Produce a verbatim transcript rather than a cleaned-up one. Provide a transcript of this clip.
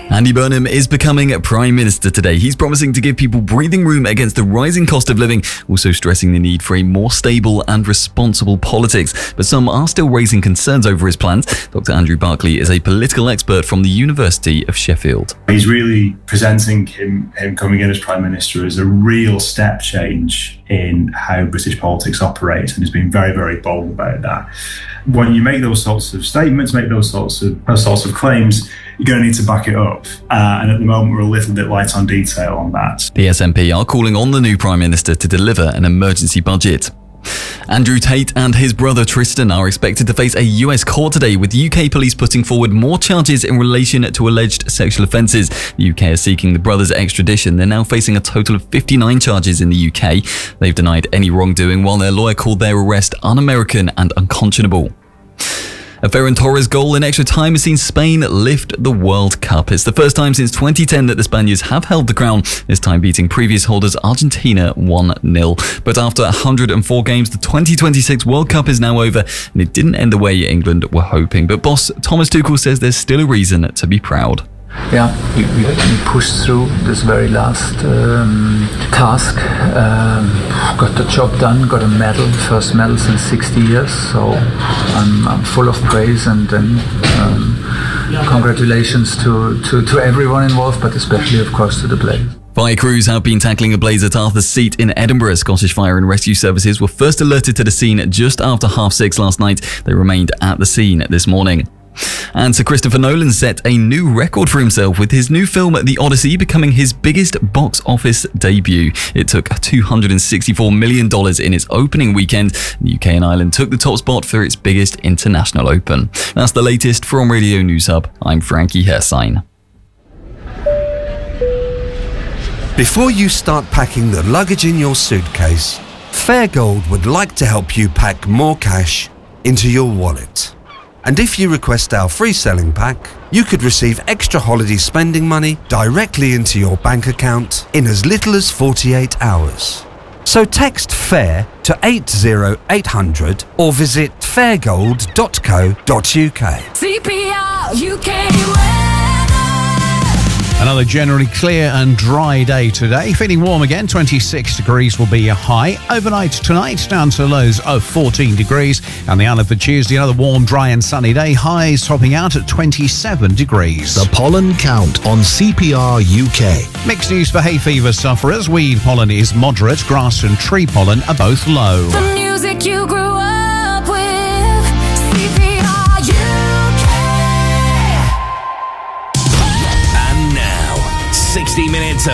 Andy Burnham is becoming Prime Minister today. He's promising to give people breathing room against the rising cost of living, also stressing the need for a more stable and responsible politics. But some are still raising concerns over his plans. Doctor Andrew Barclay is a political expert from the University of Sheffield. He's really presenting him, him coming in as Prime Minister as a real step change in how British politics operates, and he's been very, very bold about that. When you make those sorts of statements, make those sorts of those sorts of claims, you're going to need to back it up. Uh, and at the moment, we're a little bit light on detail on that. The S N P are calling on the new Prime Minister to deliver an emergency budget. Andrew Tate and his brother Tristan are expected to face a U S court today, with U K police putting forward more charges in relation to alleged sexual offences. The U K is seeking the brothers' extradition. They're now facing a total of fifty-nine charges in the U K. They've denied any wrongdoing, while their lawyer called their arrest un-American and unconscionable. A Ferran Torres goal in extra time has seen Spain lift the World Cup. It's the first time since twenty ten that the Spaniards have held the crown, this time beating previous holders Argentina one nil. But after one hundred four games, the twenty twenty-six World Cup is now over, and it didn't end the way England were hoping. But boss Thomas Tuchel says there's still a reason to be proud. Yeah, we, we, we pushed through this very last um, task, um, got the job done, got a medal, first medal since sixty years, so I'm, I'm full of praise, and then um, congratulations to, to, to everyone involved, but especially, of course, to the players. Fire crews have been tackling a blaze at Arthur's Seat in Edinburgh. Scottish Fire and Rescue Services were first alerted to the scene just after half six last night. They remained at the scene this morning. And Sir Christopher Nolan set a new record for himself with his new film The Odyssey becoming his biggest box office debut. It took two hundred sixty-four million dollars in its opening weekend. The U K and Ireland took the top spot for its biggest international open. That's the latest from Radio News Hub. I'm Frankie Hersign. Before you start packing the luggage in your suitcase, Fairgold would like to help you pack more cash into your wallet. And if you request our free selling pack, you could receive extra holiday spending money directly into your bank account in as little as forty-eight hours. So text FAIR to eight zero eight hundred or visit fairgold dot co dot uk. C P R U K. Another generally clear and dry day today. Feeling warm again, twenty-six degrees will be a high. Overnight tonight, down to lows of fourteen degrees. And the outlook for Tuesday, another warm, dry and sunny day. Highs topping out at twenty-seven degrees. The pollen count on C P R U K. Mixed news for hay fever sufferers. Weed pollen is moderate. Grass and tree pollen are both low. The music you grew up with, C P R U K. sixty minutes of